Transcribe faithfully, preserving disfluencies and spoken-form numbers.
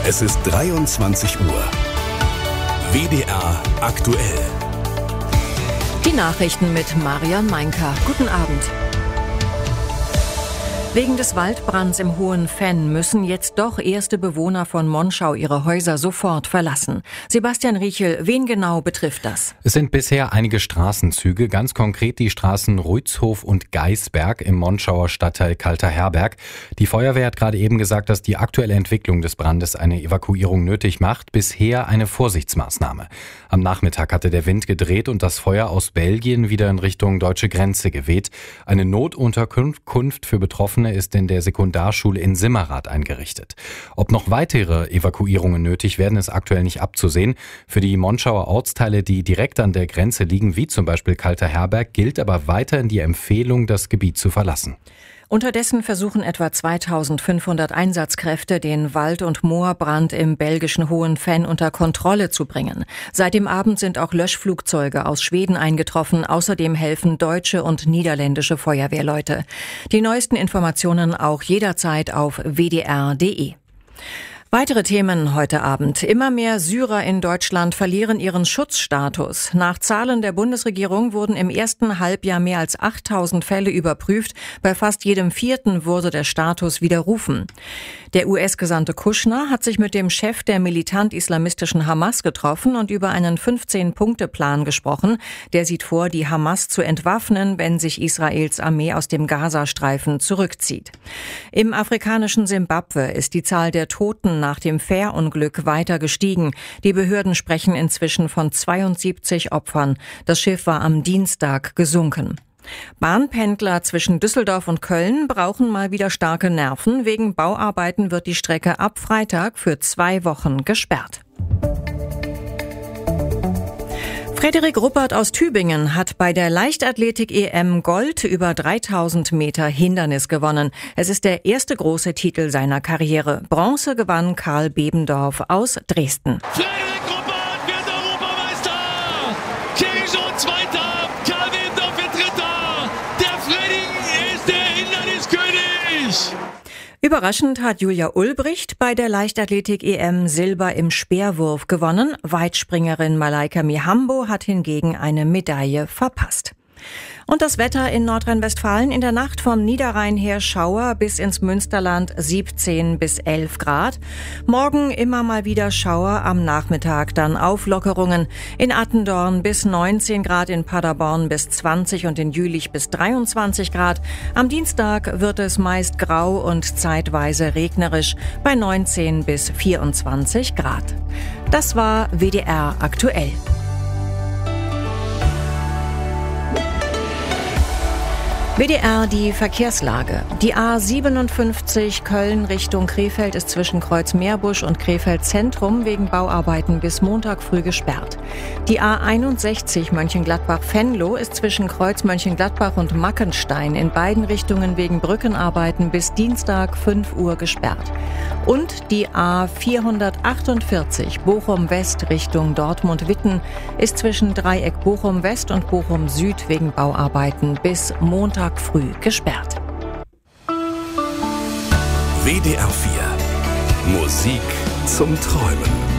Es ist dreiundzwanzig Uhr. W D R aktuell. Die Nachrichten mit Marion Meinker. Guten Abend. Wegen des Waldbrands im Hohen Venn müssen jetzt doch erste Bewohner von Monschau ihre Häuser sofort verlassen. Sebastian Riechel, wen genau betrifft das? Es sind bisher einige Straßenzüge, ganz konkret die Straßen Ruitzhof und Geisberg im Monschauer Stadtteil Kalter Herberg. Die Feuerwehr hat gerade eben gesagt, dass die aktuelle Entwicklung des Brandes eine Evakuierung nötig macht. Bisher eine Vorsichtsmaßnahme. Am Nachmittag hatte der Wind gedreht und das Feuer aus Belgien wieder in Richtung deutsche Grenze geweht. Eine Notunterkunft für Betroffene ist in der Sekundarschule in Simmerath eingerichtet. Ob noch weitere Evakuierungen nötig werden, ist aktuell nicht abzusehen. Für die Monschauer Ortsteile, die direkt an der Grenze liegen, wie zum Beispiel Kalter Herberg, gilt aber weiterhin die Empfehlung, das Gebiet zu verlassen. Unterdessen versuchen etwa zweitausendfünfhundert Einsatzkräfte, den Wald- und Moorbrand im belgischen Hohen Venn unter Kontrolle zu bringen. Seit dem Abend sind auch Löschflugzeuge aus Schweden eingetroffen. Außerdem helfen deutsche und niederländische Feuerwehrleute. Die neuesten Informationen auch jederzeit auf w d r punkt d e. Weitere Themen heute Abend. Immer mehr Syrer in Deutschland verlieren ihren Schutzstatus. Nach Zahlen der Bundesregierung wurden im ersten Halbjahr mehr als achttausend Fälle überprüft. Bei fast jedem vierten wurde der Status widerrufen. Der U S-Gesandte Kushner hat sich mit dem Chef der militant-islamistischen Hamas getroffen und über einen fünfzehn-Punkte-Plan gesprochen. Der sieht vor, die Hamas zu entwaffnen, wenn sich Israels Armee aus dem Gazastreifen zurückzieht. Im afrikanischen Simbabwe ist die Zahl der Toten nach dem Fährunglück weiter gestiegen. Die Behörden sprechen inzwischen von zweiundsiebzig Opfern. Das Schiff war am Dienstag gesunken. Bahnpendler zwischen Düsseldorf und Köln brauchen mal wieder starke Nerven. Wegen Bauarbeiten wird die Strecke ab Freitag für zwei Wochen gesperrt. Frederik Ruppert aus Tübingen hat bei der Leichtathletik-E M Gold über dreitausend Meter Hindernis gewonnen. Es ist der erste große Titel seiner Karriere. Bronze gewann Karl Bebendorf aus Dresden. Frederik Ruppert wird Europameister! Thierry Jean Zweiter, Karl Bebendorf wird Dritter! Der Freddy ist der Hinderniskönig! Überraschend hat Julia Ulbricht bei der Leichtathletik-E M Silber im Speerwurf gewonnen. Weitspringerin Malaika Mihambo hat hingegen eine Medaille verpasst. Und das Wetter in Nordrhein-Westfalen: in der Nacht vom Niederrhein her Schauer, bis ins Münsterland siebzehn bis elf Grad. Morgen immer mal wieder Schauer, am Nachmittag dann Auflockerungen. In Attendorn bis neunzehn Grad, in Paderborn bis zwanzig und in Jülich bis dreiundzwanzig Grad. Am Dienstag wird es meist grau und zeitweise regnerisch bei neunzehn bis vierundzwanzig Grad. Das war W D R aktuell. W D R, die Verkehrslage. Die A siebenundfünfzig Köln Richtung Krefeld ist zwischen Kreuz Meerbusch und Krefeld Zentrum wegen Bauarbeiten bis Montag früh gesperrt. Die A einundsechzig Mönchengladbach-Venlo ist zwischen Kreuz Mönchengladbach und Mackenstein in beiden Richtungen wegen Brückenarbeiten bis Dienstag fünf Uhr gesperrt. Und die A vierhundertachtundvierzig Bochum West Richtung Dortmund-Witten ist zwischen Dreieck Bochum West und Bochum Süd wegen Bauarbeiten bis Montag früh gesperrt. W D R vier. Musik zum Träumen.